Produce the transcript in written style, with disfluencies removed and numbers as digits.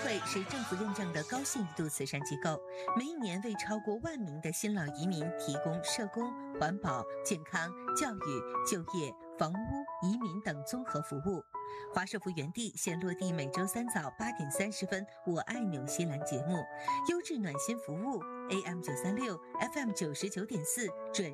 会是政府认证的高信誉度慈善机构，每一年为超过1万名的新老移民提供社工、环保、健康、教育、就业、房屋、移民等综合服务。华社福原地现落地每周3早8点30分，我爱纽西兰节目，优质暖心服务 AM936 FM99.4准。